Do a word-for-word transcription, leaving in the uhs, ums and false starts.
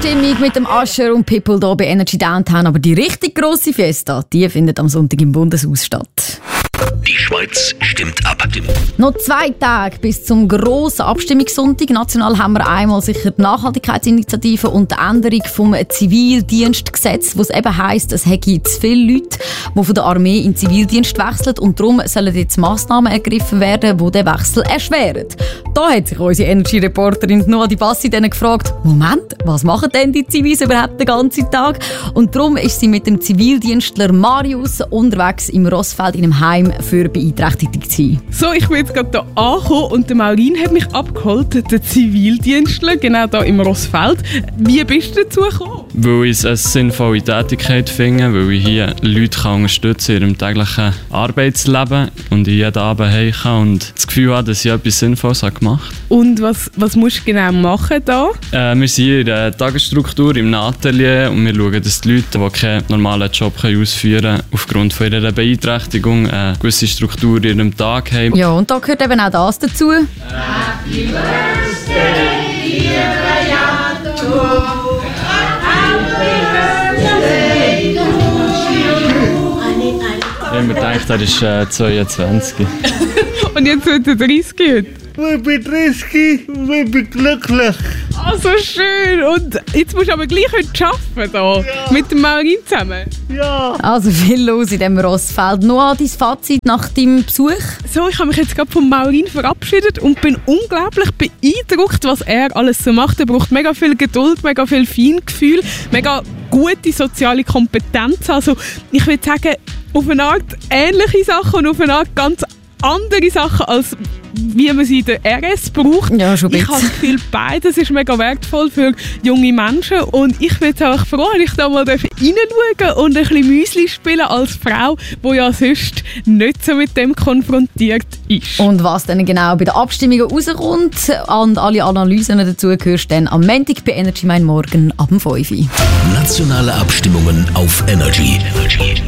Stimmung mit dem Usher und People hier bei Energy Downtown. Aber die richtig grosse Fiesta, die findet am Sonntag im Bundeshaus statt. Die Schweiz stimmt ab. Noch zwei Tage bis zum grossen Abstimmungssonntag. National haben wir einmal sicher die Nachhaltigkeitsinitiative und die Änderung vom Zivildienstgesetz, wo es eben heisst, es hätte zu viele Leute, die von der Armee in den Zivildienst wechseln, und darum sollen jetzt Massnahmen ergriffen werden, die den Wechsel erschweren. Da hat sich unsere Energy-Reporterin Noah Di Bassi dann gefragt, Moment, was machen denn die Zivis überhaupt den ganzen Tag? Und darum ist sie mit dem Zivildienstler Marius unterwegs im Rossfeld in einem Heim für Beeinträchtigte gewesen. So, ich bin jetzt gerade hier angekommen und der Maurin hat mich abgeholt, der Zivildienstler, genau hier im Rossfeld. Wie bist du dazu gekommen? Weil ich es eine sinnvolle Tätigkeit finde, weil ich hier Leute kann unterstützen in ihrem täglichen Arbeitsleben und ich jeden Abend heim kann und das Gefühl habe, dass ich etwas Sinnvolles gemacht habe. Und was, was musst du genau machen hier? Äh, wir sind hier in der Tagesstruktur im Atelier und wir schauen, dass die Leute, die keinen normalen Job ausführen können, aufgrund von ihrer Beeinträchtigung eine gewisse Struktur in ihrem Tag haben. Ja, und da gehört eben auch das dazu. Happy Birthday, dear Beato. Happy Birthday to you. Ich habe mir gedacht, er ist äh, zweiundzwanzig. Und jetzt wird er dreißig heute. Ich bin dreißig und ich bin glücklich. Ah, so schön. Und jetzt musst du aber gleich heute arbeiten, da, ja. Mit dem Maurin zusammen. Ja. Also viel los in diesem Rossfeld. Noah, dein Fazit nach deinem Besuch? So, ich habe mich jetzt gerade von Maurin verabschiedet und bin unglaublich beeindruckt, was er alles so macht. Er braucht mega viel Geduld, mega viel Feingefühl, mega gute soziale Kompetenz. Also ich würde sagen, auf eine Art ähnliche Sachen und auf eine Art ganz andere Sachen, als wie man sie in der R S braucht. Ja, schon ich habe das Gefühl, beides ist mega wertvoll für junge Menschen und ich bin jetzt auch froh, dass ich da mal reinschauen und ein bisschen Müsli spielen als Frau, die ja sonst nicht so mit dem konfrontiert ist. Und was dann genau bei den Abstimmungen rauskommt und alle Analysen dazu, hörst du dann am Montag bei Energy Mein Morgen ab dem fünf Uhr. Nationale Abstimmungen auf Energy. Energy.